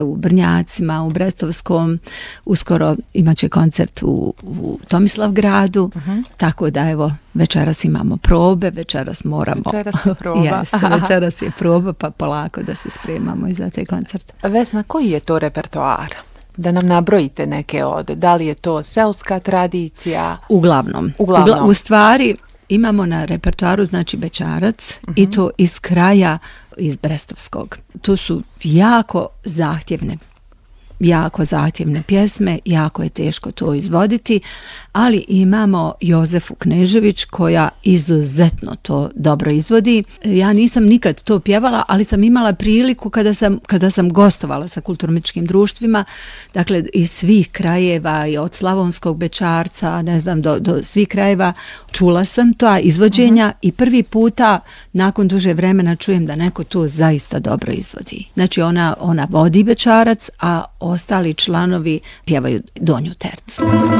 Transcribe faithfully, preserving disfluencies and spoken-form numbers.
u Brnjacima, u Brestovskom, uskoro imaće koncert u, u Tomislavgradu, uh-huh. tako da evo večeras imamo probe, večeras moramo... Večeras je proba. Jeste, večeras je proba, pa polako da se spremamo i za te koncerte. Vesna, koji je to repertoar? Da nam nabrojite neke od, da li je to seoska tradicija? Uglavnom. Uglavnom. Ugla, u stvari imamo na repertoaru znači bećarac uh-huh. i to iz kraja iz Brestovskog. To su jako zahtjevne jako zahtjevne pjesme, jako je teško to izvoditi, ali imamo Jozefu Knežević koja izuzetno to dobro izvodi. Ja nisam nikad to pjevala, ali sam imala priliku kada sam, kada sam gostovala sa kulturno-umjetničkim društvima, dakle iz svih krajeva i od Slavonskog bećarca, ne znam, do, do svih krajeva čula sam to izvođenja uh-huh. i prvi puta nakon duže vremena čujem da neko to zaista dobro izvodi. Znači ona, ona vodi bećarac, a ostali članovi pjevaju donju tercu.